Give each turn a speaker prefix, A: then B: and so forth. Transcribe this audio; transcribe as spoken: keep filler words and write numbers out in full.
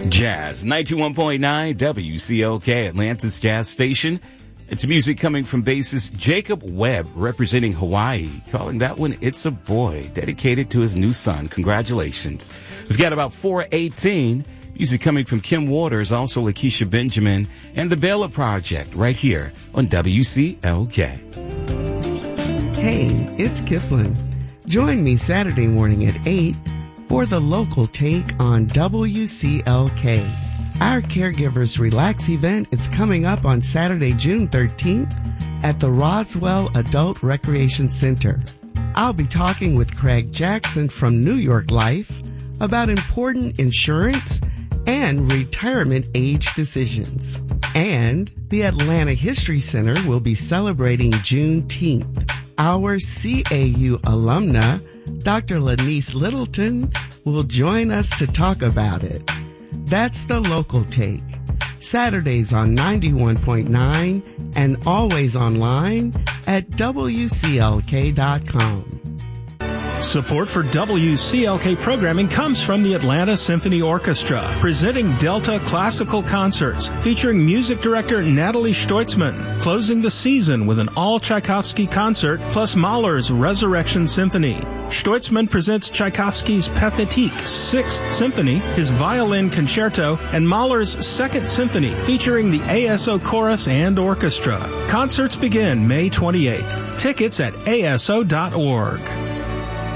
A: Jazz, ninety-one point nine W C L K, Atlantis Jazz Station. It's music coming from bassist Jacob Webb, representing Hawaii, calling that one It's a Boy, dedicated to his new son. Congratulations. We've got about four eighteen. Music coming from Kim Waters, also Lakeisha Benjamin, and the Bella Project, right here on W C L K.
B: Hey, it's Kipling. Join me Saturday morning at eight for the local take on W C L K. Our Caregivers Relax event is coming up on Saturday, June thirteenth at the Roswell Adult Recreation Center. I'll be talking with Craig Jackson from New York Life about important insurance and retirement age decisions. And the Atlanta History Center will be celebrating Juneteenth. Our C A U alumna, Doctor Lanice Littleton, will join us to talk about it. That's the local take. Saturdays on ninety-one point nine and always online at W C L K dot com.
C: Support for W C L K programming comes from the Atlanta Symphony Orchestra, presenting Delta Classical Concerts, featuring music director Natalie Stoitzman, closing the season with an all-Tchaikovsky concert, plus Mahler's Resurrection Symphony. Stoitzman presents Tchaikovsky's Pathétique, Sixth Symphony, his Violin Concerto, and Mahler's Second Symphony, featuring the A S O Chorus and Orchestra. Concerts begin May twenty-eighth. Tickets at A S O dot org.